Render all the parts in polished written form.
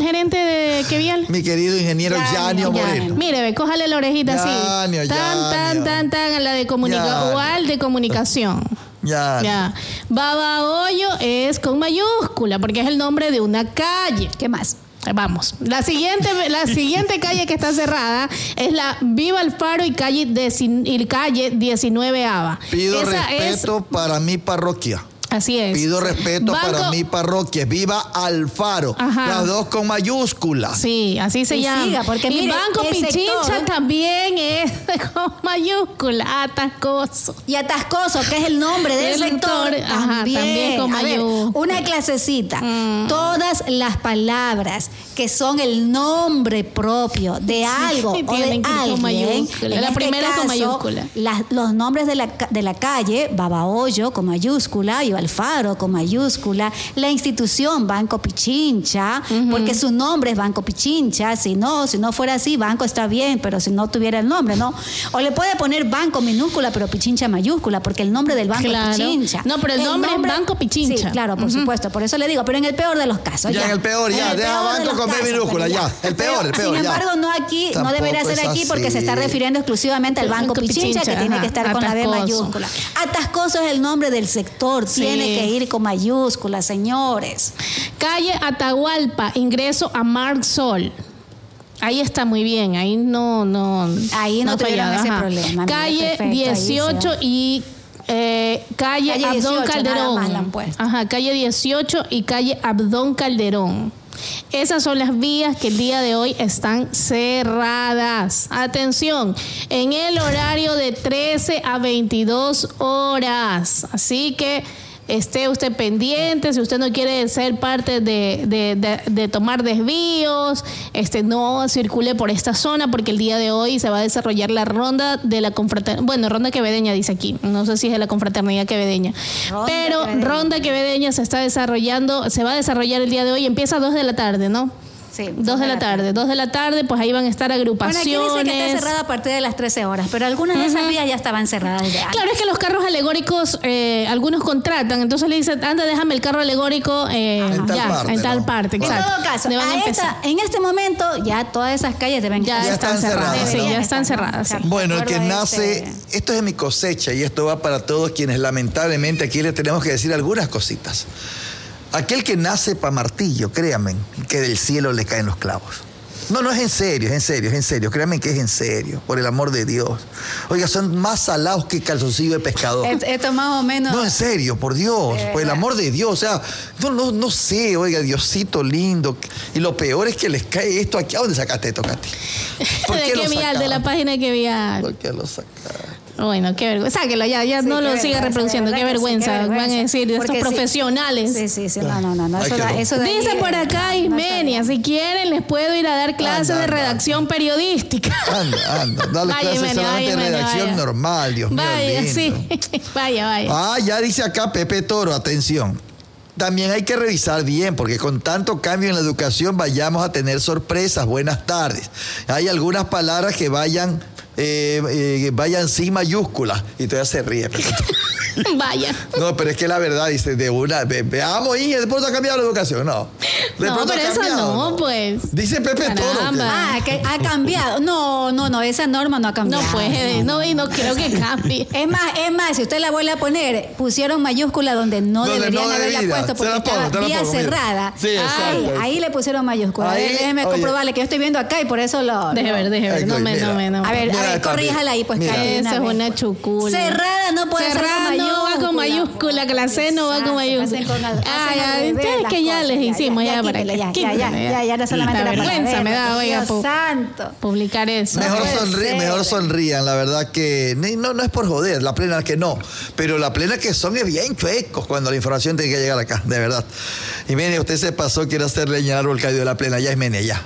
gerente de Quevial? Mi querido ingeniero Yanio Moreno. Mire, ve, cójale la orejita así. Tan, a la de comunicación, o al de comunicación. Ya. Babahoyo es con mayúscula, porque es el nombre de una calle. ¿Qué más? Vamos. La siguiente calle que está cerrada es la Viva Alfaro y calle 19ª. Pido respeto para mi parroquia. Así es. Pido respeto para mi parroquia. Viva Alfaro. Ajá. Las dos con mayúsculas. Sí, así se llama. Siga, porque y mire, Banco Pichincha también es con mayúscula. Atascoso. Y Atascoso, que es el nombre del sector. También con mayúscula. Una clasecita. Todas las palabras que son el nombre propio de algo o de alguien. La primera con mayúscula. Los nombres de la calle, Babahoyo con mayúscula y Alfaro con mayúscula, la institución Banco Pichincha, porque su nombre es Banco Pichincha, si no fuera así, Banco está bien, pero si no tuviera el nombre, ¿no? O le puede poner Banco minúscula, pero Pichincha mayúscula, porque el nombre del banco es Pichincha. No, pero el nombre es Banco Pichincha. Sí, claro, por supuesto, por eso le digo, pero en el peor de los casos. En el peor, deja Banco con B minúscula, ya. El peor, sin embargo, no debería ser aquí porque se está refiriendo exclusivamente al Banco Pichincha, que tiene que estar con la B mayúscula. Atascoso es el nombre del sector, tiene que ir con mayúsculas, señores. Calle Atahualpa, ingreso a Mar Sol. Ahí está muy bien, ahí no tuvieron ese problema. Calle 18 y calle Abdón Calderón. Calle 18 y calle Abdón Calderón. Esas son las vías que el día de hoy están cerradas. Atención, en el horario de 13 a 22 horas. Así que esté usted pendiente, si usted no quiere ser parte de tomar desvíos, no circule por esta zona, porque el día de hoy se va a desarrollar la ronda de la confraternidad, ronda quevedeña dice aquí, no sé si es de la confraternidad quevedeña, ronda quevedeña se va a desarrollar el día de hoy, empieza a 2 de la tarde, ¿no? Sí, 2 de la tarde, pues ahí van a estar agrupaciones. Bueno, aquí dice que está cerrada a partir de las 13 horas, pero algunas de esas vías ya estaban cerradas desde antes. Claro, es que los carros alegóricos, algunos contratan, entonces le dicen, anda, déjame el carro alegórico en tal parte. Exacto. En todo caso, en este momento ya todas esas calles deben ya están cerradas. Sí, ya están cerradas. Sí. Bueno, el que nace, esto es de mi cosecha y esto va para todos quienes lamentablemente aquí les tenemos que decir algunas cositas. Aquel que nace pa' martillo, créanme, que del cielo le caen los clavos. No es en serio, créanme que es en serio, por el amor de Dios. Oiga, son más salados que calzoncillo de pescador. Esto más o menos. No, en serio, por Dios, por el amor de Dios. O sea, no sé, oiga, Diosito lindo. Y lo peor es que les cae esto aquí. ¿A dónde sacaste esto, Katy? ¿De qué vial? De la página de qué vial. ¿Por qué lo sacaste? Bueno, qué vergüenza. Sáquelo ya no lo siga reproduciendo. Qué vergüenza. Van a decir de estos profesionales. Sí. No. Eso dice por acá Ismenia, si quieren les puedo ir a dar clases de redacción periodística. Anda. Dale clases solamente de redacción normal, Dios mío. Vaya, sí. Vaya. Ya dice acá Pepe Toro, atención. También hay que revisar bien, porque con tanto cambio en la educación vayamos a tener sorpresas. Buenas tardes. Hay algunas palabras que vayan sin mayúsculas. Y todavía se ríe. Vaya. No, pero es que la verdad, dice, veamos, y de pronto ha cambiado la educación. No, pero eso no, pues. Dice Pepe Toro. Que ha cambiado. No, esa norma no ha cambiado. No puede, no creo que cambie. Es más, si usted la vuelve a poner, pusieron mayúscula donde no deberían haberla puesto porque estaba vía cerrada. Sí, exacto. Ahí le pusieron mayúscula. Déjeme comprobarle que yo estoy viendo acá y por eso lo... Deje ver. No. A ver, corríjala ahí, pues. Esa es una chucula. Cerrada no puede ser con no va con mayúscula, que la C no va con mayúscula. Ustedes que ya les hicimos ya para que ya no solamente la vergüenza me da, oiga, santo. Publicar eso. Mejor sonrían, la verdad que no es por joder, la plena que no, pero la plena que son es bien chuecos cuando la información tiene que llegar acá, de verdad. Y mire, usted se pasó, quiere hacerle llenar el caído de la plena, ya es Mene, ya.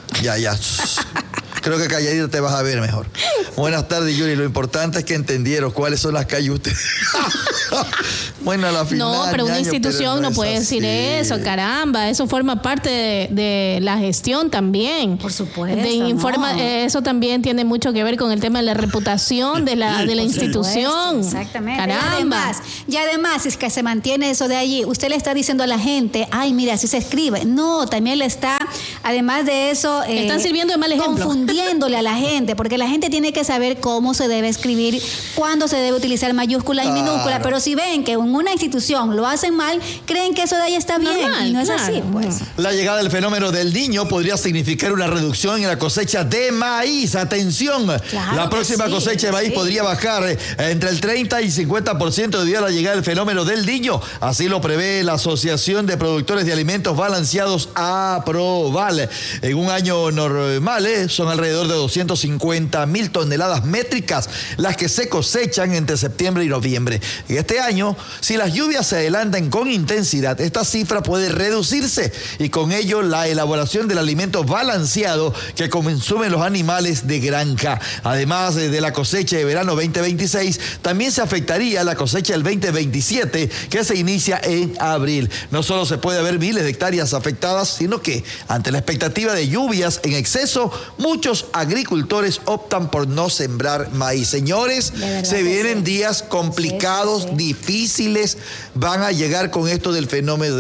Creo que calladito te vas a ver mejor. Buenas tardes, Yuri. Lo importante es que entendieron cuáles son las calles ustedes. Bueno, a la final. No, pero una institución no puede decir eso, caramba. Eso forma parte de la gestión también. Por supuesto. Eso también tiene mucho que ver con el tema de la reputación de la institución. Exactamente. Caramba. Y además, es que se mantiene eso de allí. Usted le está diciendo a la gente, ay, mira, así se escribe. No, también le está Además de eso, están sirviendo de mal ejemplo, confundiéndole a la gente, porque la gente tiene que saber cómo se debe escribir, cuándo se debe utilizar mayúscula y minúscula, pero si ven que en una institución lo hacen mal, creen que eso de ahí está bien, y no es así, pues. La llegada del fenómeno del Niño podría significar una reducción en la cosecha de maíz. Atención, la próxima cosecha de maíz podría bajar entre el 30 y 50% debido a la llegada del fenómeno del Niño. Así lo prevé la Asociación de Productores de Alimentos Balanceados, APROBAL. En un año normal son alrededor de 250.000 toneladas métricas las que se cosechan entre septiembre y noviembre. En este año, si las lluvias se adelantan con intensidad, esta cifra puede reducirse y con ello la elaboración del alimento balanceado que consumen los animales de granja. Además de la cosecha de verano 2026, también se afectaría la cosecha del 2027 que se inicia en abril. No solo se puede ver miles de hectáreas afectadas, sino que ante la expectativa de lluvias en exceso, muchos agricultores optan por no sembrar maíz. Señores, se vienen días complicados, difíciles, van a llegar con esto del fenómeno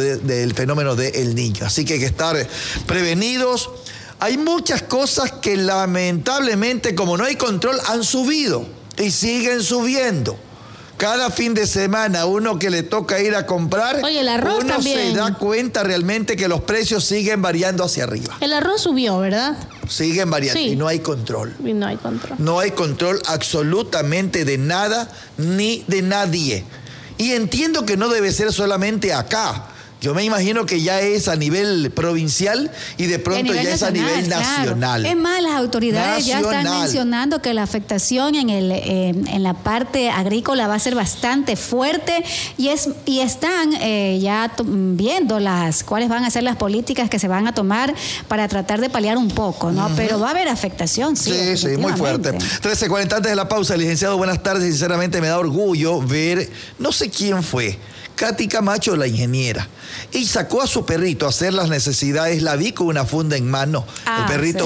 del Niño. Así que hay que estar prevenidos. Hay muchas cosas que lamentablemente, como no hay control, han subido y siguen subiendo. Cada fin de semana uno que le toca ir a comprar, oye, el arroz uno también se da cuenta realmente que los precios siguen variando hacia arriba. El arroz subió, ¿verdad? Siguen variando y no hay control. Y no hay control. No hay control absolutamente de nada ni de nadie. Y entiendo que no debe ser solamente acá. Yo me imagino que ya es a nivel provincial y de pronto ya es a nivel nacional. Es más, las autoridades ya están mencionando que la afectación en la parte agrícola va a ser bastante fuerte y están ya viendo cuáles van a ser las políticas que se van a tomar para tratar de paliar un poco, ¿no? Pero va a haber afectación, sí. Sí, muy fuerte. 13:40 antes de la pausa. Licenciado, buenas tardes. Sinceramente me da orgullo ver, no sé quién fue, Katy Camacho, la ingeniera, y sacó a su perrito a hacer las necesidades. La vi con una funda en mano. El perrito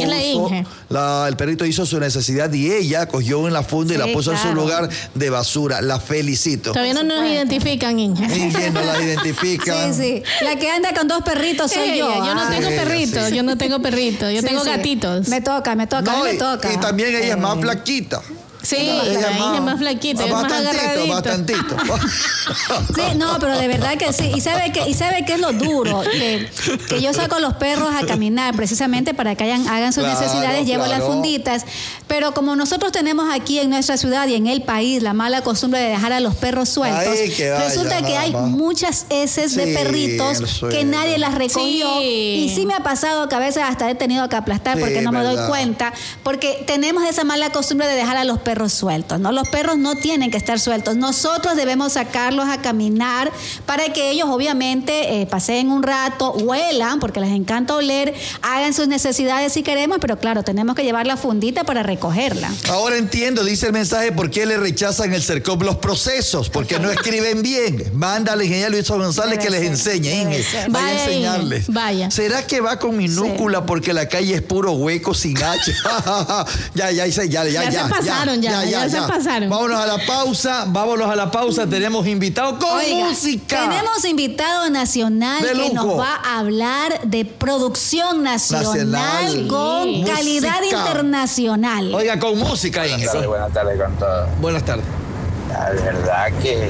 el perrito hizo su necesidad y ella cogió una funda y la puso en su lugar de basura. La felicito. Todavía no nos identifican, Inge. Inge no la identifican. Sí. La que anda con 2 perritos soy yo. Yo no tengo perritos, yo no tengo perritos, yo tengo gatitos. Me toca, me toca. Y también ella es más flaquita. Sí, ella es más flaquita, es más agarradita. Bastantito. Sí, no, pero de verdad que sí. ¿Y sabe qué es lo duro? Que yo saco a los perros a caminar precisamente para que hagan sus necesidades, llevo las funditas. Pero como nosotros tenemos aquí en nuestra ciudad y en el país la mala costumbre de dejar a los perros sueltos, resulta que hay muchas heces de perritos que nadie las recogió. Y sí me ha pasado que a veces hasta he tenido que aplastar porque no me doy cuenta. Porque tenemos esa mala costumbre de dejar a los perros sueltos, ¿no? Los perros no tienen que estar sueltos. Nosotros debemos sacarlos a caminar para que ellos obviamente paseen un rato, huelan, porque les encanta oler, hagan sus necesidades si queremos, pero claro, tenemos que llevar la fundita para recogerla. Ahora entiendo, dice el mensaje, por qué le rechazan el CERCOP los procesos, porque no escriben bien. Manda al ingeniero Luis González que les enseñe, Inge. Vaya a enseñarles. Vaya. ¿Será que va con minúscula porque la calle es puro hueco sin H? Ya se pasaron. Ya se pasaron. Vámonos a la pausa. Tenemos invitado con música. Tenemos invitado nacional que nos va a hablar de producción nacional con calidad internacional. Oiga, con música, Inge. Buenas tardes con todos. Buenas tardes. La verdad que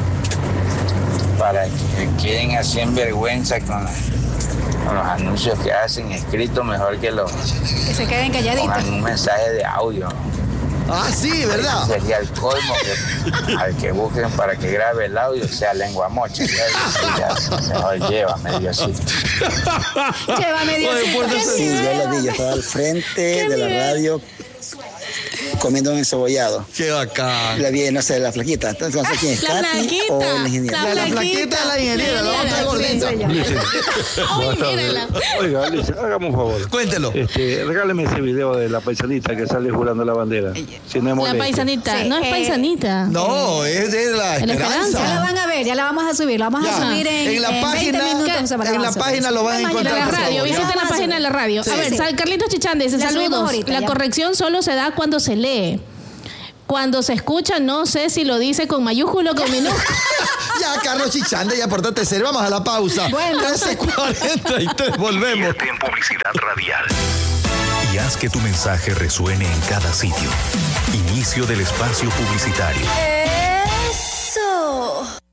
para que queden así en vergüenza con los anuncios que hacen escritos, mejor que se queden calladitos. Pongan un mensaje de audio. Ah, sí, ¿verdad? Sería el colmo que al que busquen para que grabe el audio sea lengua mocha. Mejor llévame, Diosito. Llévame, Diosito. Sí, yo lo vi, yo estaba al frente de la radio comiendo un encebollado. Qué bacán. La vi, no sé, la flaquita. Entonces, no sé quién es, Katy o la ingeniera. La flaquita de la ingeniera, la otra gordita. Oiga, Alicia, hágame un favor. Cuéntelo. Regáleme ese video de la paisanita que sale jurando la bandera. Si no es la paisanita, sí, no es paisanita. No, es de la Esperanza. Ya lo van a ver, ya la vamos a subir. Lo vamos a subir en la página. 20 minutos. En la página lo van a encontrar. De la radio, visiten la página de la radio. A ver, Carlitos Chichán dice, saludos. La corrección solo se da cuando se lee. Cuando se escucha, no sé si lo dice con mayúsculo o con minúsculo. Ya, Carlos Chichande, ya portate serio. Vamos a la pausa. Bueno. 13:43, volvemos. Invierte en publicidad radial. Y haz que tu mensaje resuene en cada sitio. Inicio del espacio publicitario. Eso.